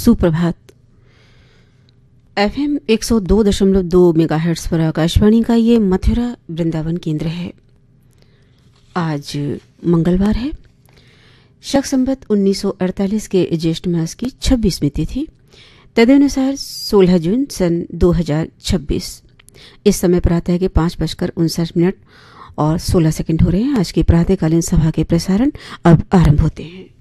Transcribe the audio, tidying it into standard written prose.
सुप्रभात। FM 102.2 megahertz पर आकाशवाणी का ये मथुरा वृंदावन केंद्र है। आज मंगलवार है, शक संवत 1948 के ज्येष्ठ मास की 26वीं तिथि, तदनुसार 16 जून सन 2026। इस समय प्रातः के 5:59 और 16 सेकंड हो रहे हैं। आज की प्रातःकालीन सभा के प्रसारण अब आरंभ होते हैं।